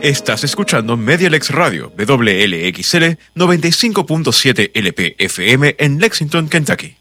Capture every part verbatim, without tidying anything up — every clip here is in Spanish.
Estás escuchando MediaLex Radio, W L X L noventa y cinco punto siete L P F M en Lexington, Kentucky.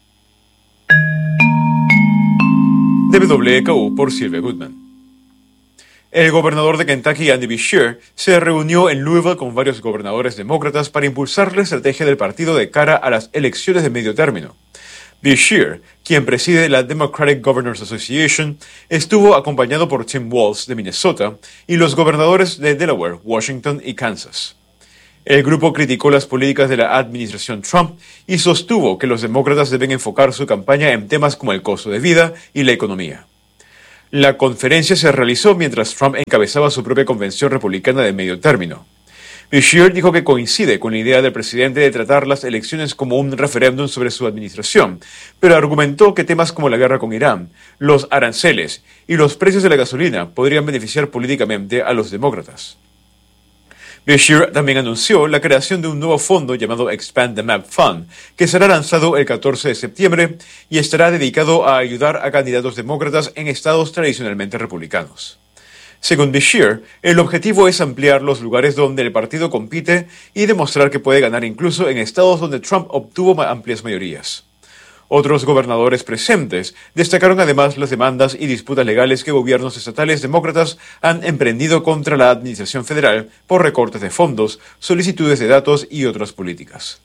De W K U por Silvia Goodman. El gobernador de Kentucky, Andy Beshear, se reunió en Louisville con varios gobernadores demócratas para impulsar la estrategia del partido de cara a las elecciones de medio término. Beshear, quien preside la Democratic Governors Association, estuvo acompañado por Tim Walz de Minnesota y los gobernadores de Delaware, Washington y Kansas. El grupo criticó las políticas de la administración Trump y sostuvo que los demócratas deben enfocar su campaña en temas como el costo de vida y la economía. La conferencia se realizó mientras Trump encabezaba su propia convención republicana de medio término. Beshear dijo que coincide con la idea del presidente de tratar las elecciones como un referéndum sobre su administración, pero argumentó que temas como la guerra con Irán, los aranceles y los precios de la gasolina podrían beneficiar políticamente a los demócratas. Beshear también anunció la creación de un nuevo fondo llamado Expand the Map Fund, que será lanzado el catorce de septiembre y estará dedicado a ayudar a candidatos demócratas en estados tradicionalmente republicanos. Según Beshear, el objetivo es ampliar los lugares donde el partido compite y demostrar que puede ganar incluso en estados donde Trump obtuvo amplias mayorías. Otros gobernadores presentes destacaron además las demandas y disputas legales que gobiernos estatales demócratas han emprendido contra la administración federal por recortes de fondos, solicitudes de datos y otras políticas.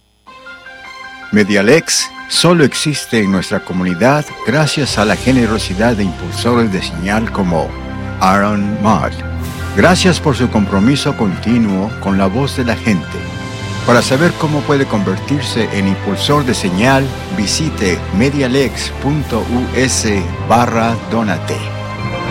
MediaLex solo existe en nuestra comunidad gracias a la generosidad de impulsores de señal como Aaron Mott. Gracias por su compromiso continuo con la voz de la gente. Para saber cómo puede convertirse en impulsor de señal, visite medialex punto u s barra donate.